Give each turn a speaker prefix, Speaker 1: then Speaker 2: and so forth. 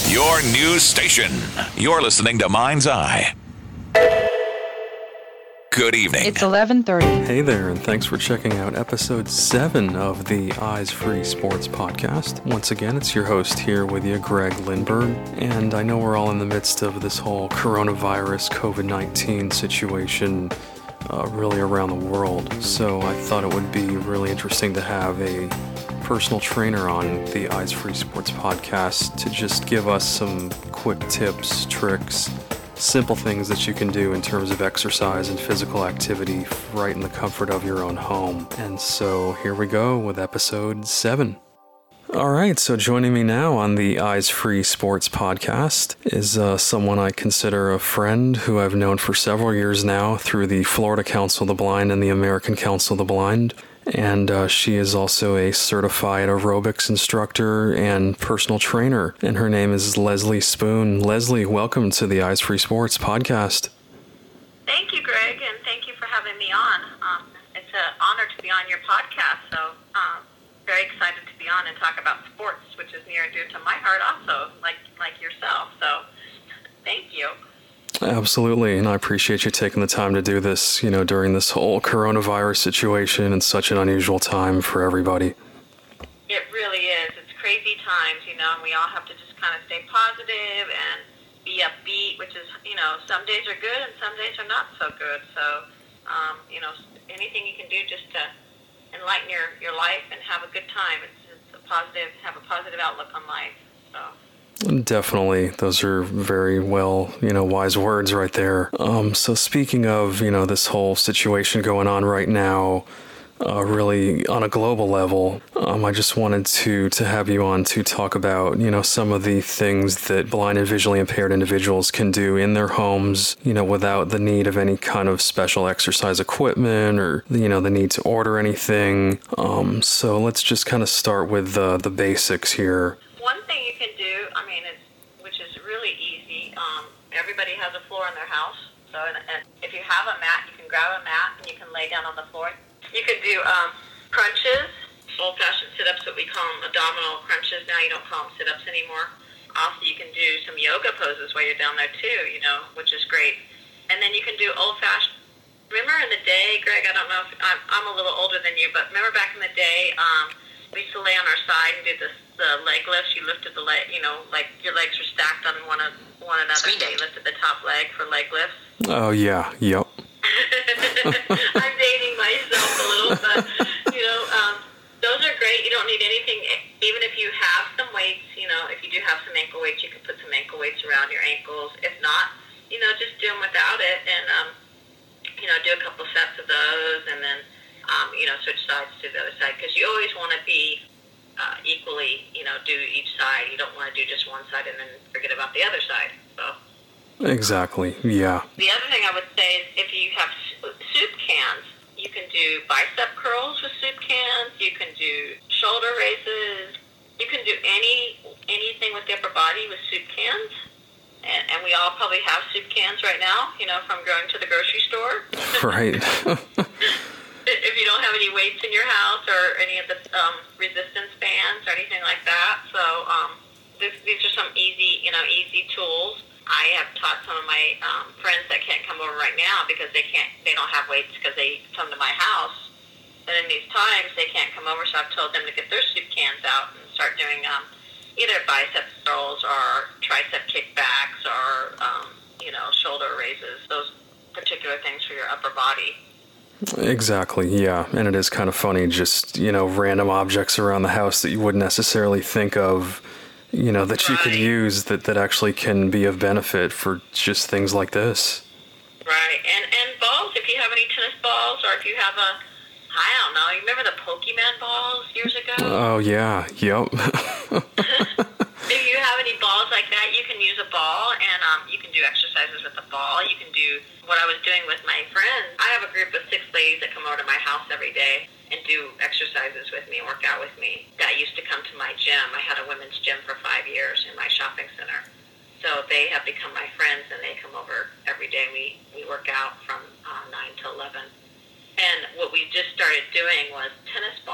Speaker 1: Your news station. You're listening to Mind's Eye. Good evening.
Speaker 2: It's 11:30.
Speaker 3: Hey there, and thanks for checking out episode 7 of the Eyes Free Sports podcast. Once again, it's your host here with you, Greg Lindberg, and I know we're all in the midst of this whole coronavirus COVID-19 situation really around the world, so I thought it would be really interesting to have a personal trainer on the Eyes Free Sports podcast to just give us some quick tips, tricks, simple things that you can do in terms of exercise and physical activity right in the comfort of your own home. And so here we go with episode 7. All right, so joining me now on the Eyes Free Sports podcast is someone I consider a friend who I've known for several years now through the Florida Council of the Blind and the American Council of the Blind. And she is also a certified aerobics instructor and personal trainer. And her name is Leslie Spoon. Leslie, welcome to the Eyes Free Sports podcast.
Speaker 4: Thank you, Greg, and thank you for having me on. It's an honor to be on your podcast, so very excited to be on and talk about sports, which is near and dear to my heart also, like yourself. So thank you.
Speaker 3: Absolutely, and I appreciate you taking the time to do this, during this whole coronavirus situation and such an unusual time for everybody.
Speaker 4: It really is. It's crazy times, and we all have to just kind of stay positive and be upbeat, which is, some days are good and some days are not so good. So, anything you can do just to enlighten your life and have a good time. It's a positive, have a positive outlook on life. So.
Speaker 3: Definitely. Those are very well, wise words right there. So speaking of, this whole situation going on right now, really on a global level, I just wanted to have you on to talk about, some of the things that blind and visually impaired individuals can do in their homes, without the need of any kind of special exercise equipment or, the need to order anything. So let's just kind of start with the basics here.
Speaker 4: One thing you can do, which is really easy, everybody has a floor in their house, so and if you have a mat, you can grab a mat and you can lay down on the floor. You can do crunches, old-fashioned sit-ups, what we call them abdominal crunches. Now you don't call them sit-ups anymore. Also, you can do some yoga poses while you're down there too, which is great. And then you can do old-fashioned. Remember in the day, Greg, I don't know if I'm a little older than you, but remember back in the day, we used to lay on our side and do the leg lifts. You lifted the leg, like your legs were stacked on one another. So you lifted the top leg for leg lifts.
Speaker 3: Oh, yeah. Yep.
Speaker 4: I'm dating myself a little, but, those are great. You don't need anything. Even if you have some weights, if you do have some ankle weights, you can put some ankle weights around your ankles. If not, just do them without it and, do a couple sets of those and then, switch sides to the other side, because you always want to be equally, do each side. You don't want to do just one side and then forget about the other side. So.
Speaker 3: Exactly, yeah.
Speaker 4: The other thing I would say is if you have soup cans, you can do bicep curls with soup cans. You can do shoulder raises. You can do anything with the upper body with soup cans. And we all probably have soup cans right now, from going to the grocery store.
Speaker 3: Right.
Speaker 4: If you don't have any weights in your house or any of the resistance bands or anything like that. So these are some easy tools. I have taught some of my friends that can't come over right now because they don't have weights because they come to my house. And in these times, they can't come over, so I've told them to get their soup cans out and start doing either bicep curls or tricep kickbacks or, shoulder raises, those particular things for your upper body.
Speaker 3: Exactly, yeah. And it is kind of funny, just, random objects around the house that you wouldn't necessarily think of, that you could use that actually can be of benefit for just things like this.
Speaker 4: Right. And balls, if you have any tennis balls or if you have I don't know, you remember the Pokemon balls years ago?
Speaker 3: Oh, yeah. Yep.
Speaker 4: If you have any balls like that, you can use a ball, and you can do exercises with the ball. You can do what I was doing with my friends. I have a group of 6 ladies that come over to my house every day and do exercises with me and work out with me that used to come to my gym. I had a women's gym for 5 years in my shopping center. So they have become my friends, and they come over every day. We work out from 9 to 11. And what we just started doing was tennis balls.